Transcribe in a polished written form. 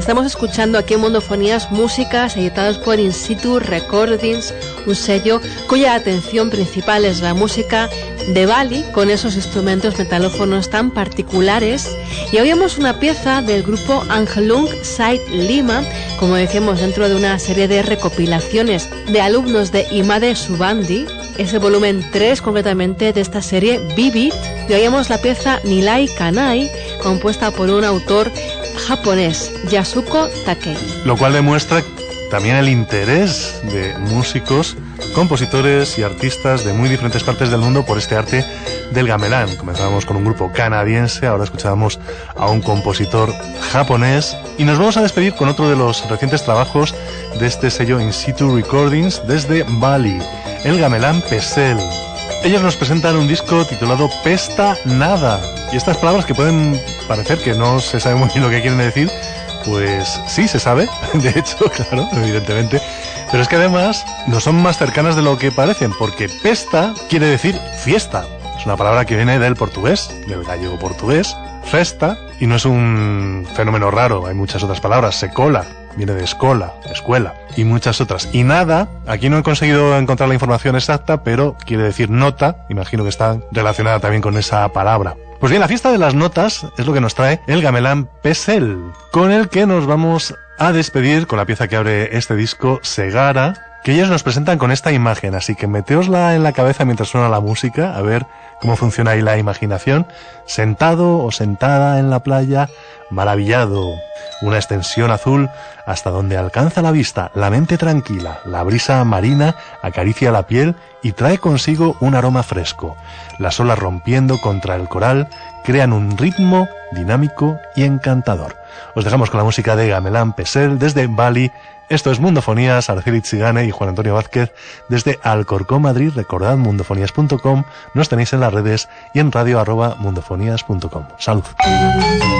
Estamos escuchando aquí en Mundofonías músicas editadas por In Situ Recordings, un sello cuya atención principal es la música de Bali, con esos instrumentos metalófonos tan particulares. Y oíamos una pieza del grupo Angelung Side Lima, como decíamos, dentro de una serie de recopilaciones de alumnos de Imade Subandi. Es el volumen 3 concretamente de esta serie, Vivid. Y oíamos la pieza Nilai Kanai, compuesta por un autor japonés, Yasuko Takei. Lo cual demuestra también el interés de músicos, compositores y artistas de muy diferentes partes del mundo por este arte del gamelán. Comenzábamos con un grupo canadiense, ahora escuchábamos a un compositor japonés y nos vamos a despedir con otro de los recientes trabajos de este sello In Situ Recordings desde Bali, el gamelán Pesel. Ellos nos presentan un disco titulado Pesta Nada, y estas palabras que pueden parecer que no se sabe muy bien lo que quieren decir, pues sí se sabe, de hecho, claro, evidentemente, pero es que además no son más cercanas de lo que parecen, porque pesta quiere decir fiesta. Es una palabra que viene del portugués, del gallego portugués, festa, y no es un fenómeno raro, hay muchas otras palabras, secola, viene de escola, escuela, y muchas otras. Y nada, aquí no he conseguido encontrar la información exacta, pero quiere decir nota, imagino que está relacionada también con esa palabra. Pues bien, la fiesta de las notas es lo que nos trae el gamelán Pesel, con el que nos vamos a despedir con la pieza que abre este disco, Segara, que ellos nos presentan con esta imagen, así que meteosla en la cabeza mientras suena la música, a ver cómo funciona ahí la imaginación. Sentado o sentada en la playa, maravillado, una extensión azul hasta donde alcanza la vista, la mente tranquila, la brisa marina acaricia la piel y trae consigo un aroma fresco. Las olas rompiendo contra el coral crean un ritmo dinámico y encantador. Os dejamos con la música de gamelán Pesel desde Bali. Esto es Mundofonías, Araceli Tsigane y Juan Antonio Vázquez desde Alcorcón, Madrid. Recordad mundofonías.com, nos tenéis en las redes y en radio@mundofonías.com. Salud.